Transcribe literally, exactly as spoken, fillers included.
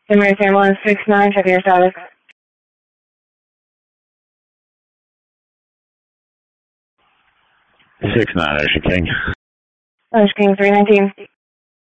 Emergency ambulance six nine, check your status. six nine, Ocean King. Ocean King three nineteen.